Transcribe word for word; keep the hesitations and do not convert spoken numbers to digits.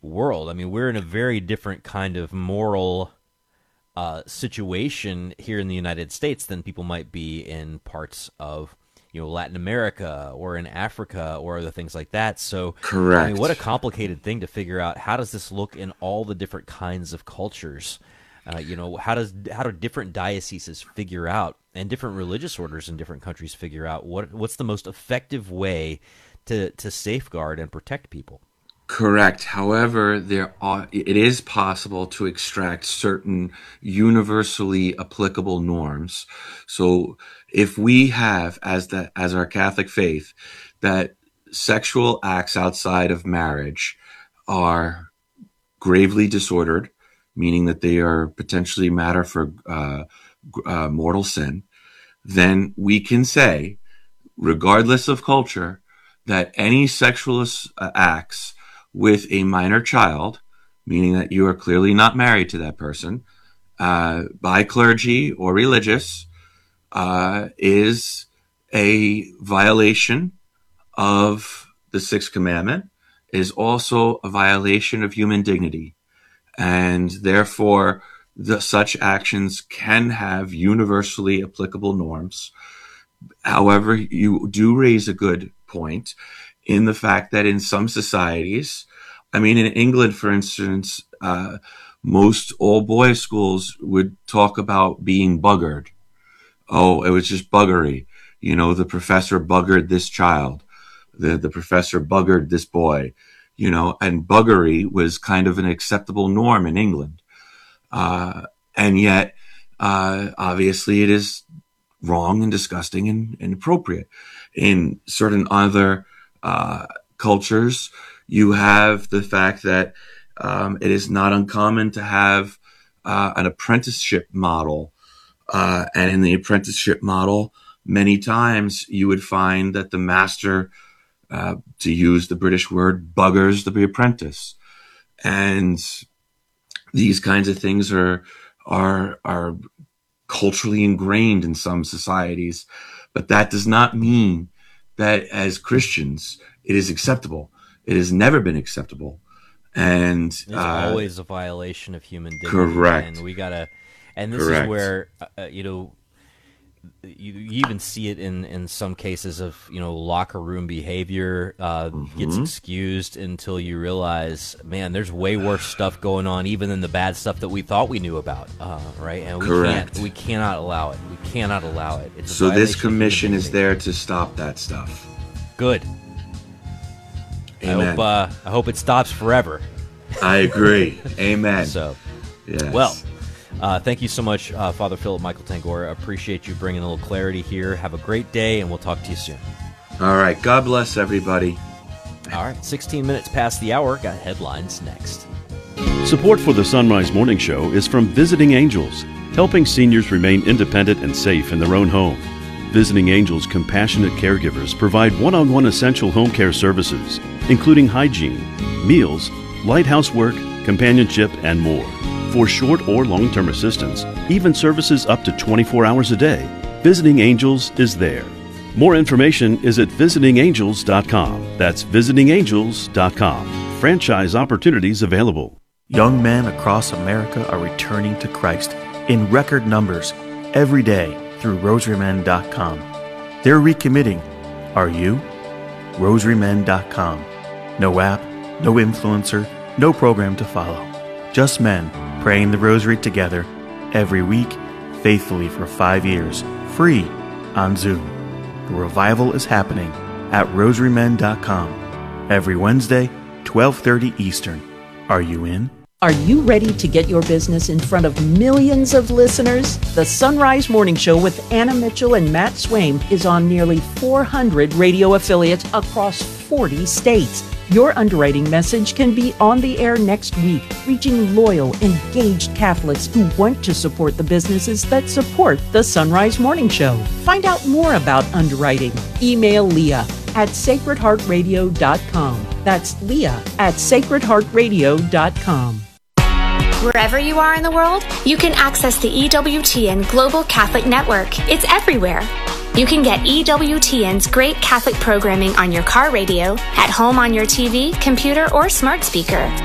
world. I mean, we're in a very different kind of moral uh, situation here in the United States than people might be in parts of, you know, Latin America or in Africa or other things like that. So, Correct. I mean, what a complicated thing to figure out. How does this look in all the different kinds of cultures? Uh, you know, how does how do different dioceses figure out, and different religious orders in different countries figure out what what's the most effective way to to safeguard and protect people? Correct. However, there are, it is possible to extract certain universally applicable norms. So if we have, as the as our Catholic faith, that sexual acts outside of marriage are gravely disordered, meaning that they are potentially matter for uh, uh, mortal sin, then we can say, regardless of culture, that any sexual uh, acts with a minor child, meaning that you are clearly not married to that person, uh, by clergy or religious, uh, is a violation of the Sixth Commandment, is also a violation of human dignity. And therefore, the, such actions can have universally applicable norms. However, you do raise a good point in the fact that in some societies, I mean, in England, for instance, uh, most all-boys schools would talk about being buggered. Oh, it was just buggery. You know, the professor buggered this child. The, the professor buggered this boy. You know, and buggery was kind of an acceptable norm in England. Uh, and yet, uh, obviously, it is wrong and disgusting and inappropriate. In certain other uh, cultures, you have the fact that um, it is not uncommon to have uh, an apprenticeship model. Uh, and in the apprenticeship model, many times you would find that the master, uh, to use the British word, buggers the apprentice. And these kinds of things are, are, are culturally ingrained in some societies. But that does not mean that as Christians, it is acceptable. It has never been acceptable. And it's uh, always a violation of human dignity. Correct. And we gotta, and this Correct. is where, uh, you know, you, you even see it in, in some cases of, you know, locker room behavior uh, mm-hmm. gets excused until you realize, man, there's way worse stuff going on even than the bad stuff that we thought we knew about, uh, right? And we Correct. can't, we cannot allow it. We cannot allow it. It's a So this violation of commission human is dignity. there to stop that stuff. Good. Amen. I hope, uh, I hope it stops forever. I agree. Amen. So, yes. well, uh, thank you so much, uh, Father Philip Michael Tangora. Appreciate you bringing a little clarity here. Have a great day, and we'll talk to you soon. All right. God bless everybody. All right, sixteen minutes past the hour. Got headlines next. Support for the Sunrise Morning Show is from Visiting Angels, helping seniors remain independent and safe in their own home. Visiting Angels compassionate caregivers provide one-on-one essential home care services, including hygiene, meals, light housework, companionship, and more. For short or long-term assistance, even services up to twenty-four hours a day, Visiting Angels is there. More information is at visiting angels dot com. That's visiting angels dot com. Franchise opportunities available. Young men across America are returning to Christ in record numbers every day through rosary men dot com. They're recommitting. Are you? rosary men dot com. No app, no influencer, no program to follow. Just men praying the rosary together every week, faithfully for five years, free on Zoom. The revival is happening at rosary men dot com every Wednesday, twelve thirty Eastern. Are you in? Are you ready to get your business in front of millions of listeners? The Sunrise Morning Show with Anna Mitchell and Matt Swaim is on nearly four hundred radio affiliates across forty states. Your underwriting message can be on the air next week, reaching loyal, engaged Catholics who want to support the businesses that support the Sunrise Morning Show. Find out more about underwriting. Email Leah at sacred heart radio dot com. That's Leah at sacred heart radio dot com. Wherever you are in the world, you can access the E W T N Global Catholic Network. It's everywhere. You can get E W T N's great Catholic programming on your car radio, at home on your T V, computer, or smart speaker.